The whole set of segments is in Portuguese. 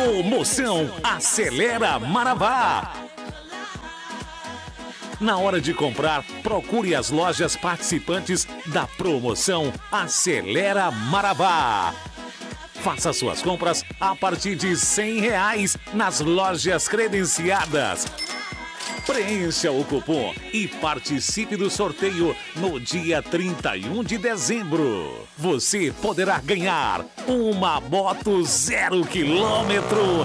Promoção Acelera Marabá. Na hora de comprar, procure as lojas participantes da promoção Acelera Marabá. Faça suas compras a partir de R$100 nas lojas credenciadas. Preencha o cupom e participe do sorteio no dia 31 de dezembro. Você poderá ganhar uma moto 0 km,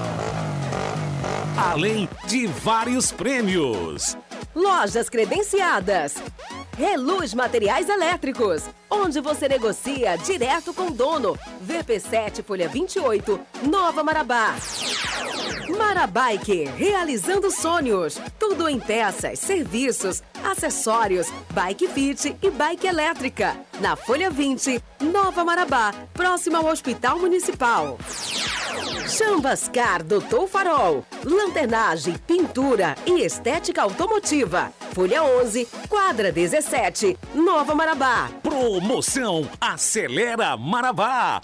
além de vários prêmios. Lojas credenciadas. Reluz Materiais Elétricos, onde você negocia direto com o dono. VP7 Folha 28, Nova Marabá. Marabike, realizando sonhos. Tudo em peças, serviços, acessórios, bike fit e bike elétrica. Na Folha 20, Nova Marabá, próximo ao Hospital Municipal. Chambascar Doutor Farol, lanternagem, pintura e estética automotiva. Folha 11, quadra 17, Nova Marabá. Promoção Acelera Marabá.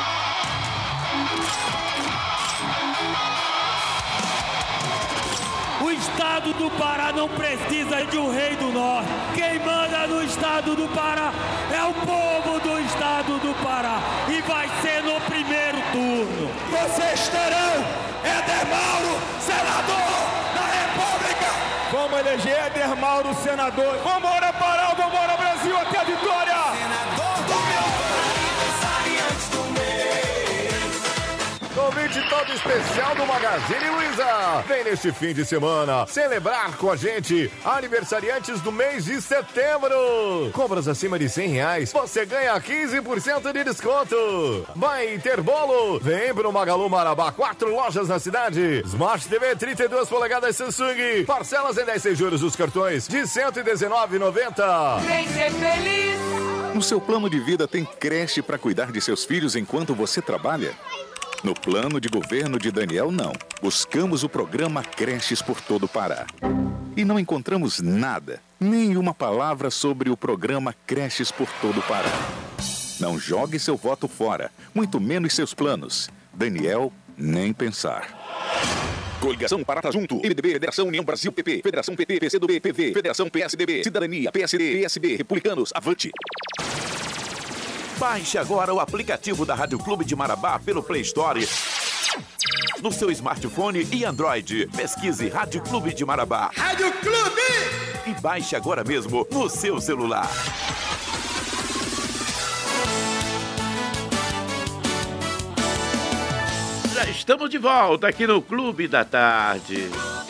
O estado do Pará não precisa de um rei do norte. Quem manda no estado do Pará é o povo do estado do Pará. E vai ser no primeiro turno. Vocês terão Éder Mauro, senador da República. Vamos eleger Éder Mauro, senador. Vambora Pará, vambora Brasil, até a vitória. Senador do meu aniversariante do mês. Convite todo especial do Magazine Luiza. Vem neste fim de semana celebrar com a gente aniversariantes do mês de setembro. Compras acima de R$100, você ganha 15% de desconto. Vai ter bolo. Vem pro Magalu Marabá, 4 lojas na cidade. Smart TV 32 polegadas Samsung. Parcelas em 10 juros dos cartões de R$119,90. Vem ser feliz. No seu plano de vida tem creche para cuidar de seus filhos enquanto você trabalha? No plano de governo de Daniel, não. Buscamos o programa Creches por todo o Pará. E não encontramos nada, nenhuma palavra sobre o programa Creches por todo o Pará. Não jogue seu voto fora, muito menos seus planos. Daniel, nem pensar. Coligação Pará Junto, MDB, Federação União Brasil, PP, Federação PT, PCdoB, PV, Federação PSDB, Cidadania, PSD, PSB, Republicanos, Avante. Baixe agora o aplicativo da Rádio Clube de Marabá pelo Play Store no seu smartphone e Android. Pesquise Rádio Clube de Marabá. Rádio Clube! E baixe agora mesmo no seu celular. Já estamos de volta aqui no Clube da Tarde.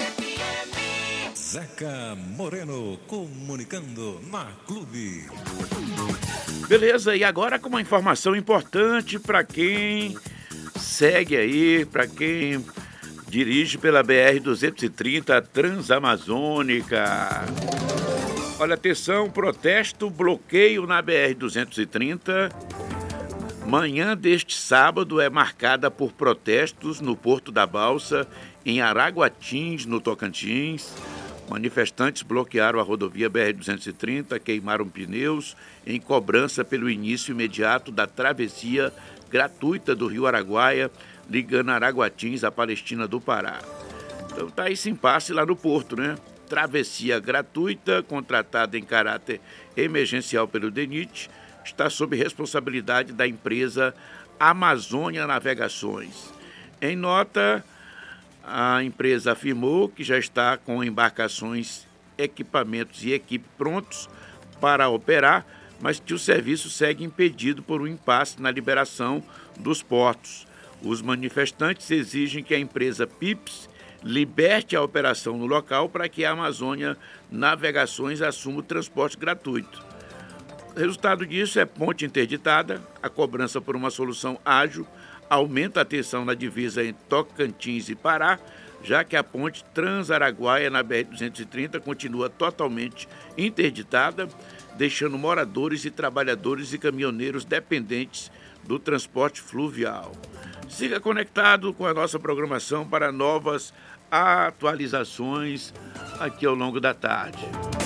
Zeca Moreno comunicando na Clube. Beleza, e agora com uma informação importante para quem segue aí, para quem dirige pela BR-230 Transamazônica. Olha, atenção, protesto, bloqueio na BR-230. Manhã deste sábado é marcada por protestos no Porto da Balsa, em Araguatins, no Tocantins. Manifestantes bloquearam a rodovia BR-230, queimaram pneus em cobrança pelo início imediato da travessia gratuita do Rio Araguaia, ligando Araguatins à Palestina do Pará. Então tá esse impasse lá no porto, né? Travessia gratuita, contratada em caráter emergencial pelo DENIT, está sob responsabilidade da empresa Amazônia Navegações. Em nota, a empresa afirmou que já está com embarcações, equipamentos e equipe prontos para operar, mas que o serviço segue impedido por um impasse na liberação dos portos. Os manifestantes exigem que a empresa PIPS liberte a operação no local para que a Amazônia Navegações assuma o transporte gratuito. O resultado disso é ponte interditada, a cobrança por uma solução ágil aumenta a tensão na divisa entre Tocantins e Pará, já que a ponte Transaraguaia na BR-230 continua totalmente interditada, deixando moradores e trabalhadores e caminhoneiros dependentes do transporte fluvial. Siga conectado com a nossa programação para novas atualizações aqui ao longo da tarde.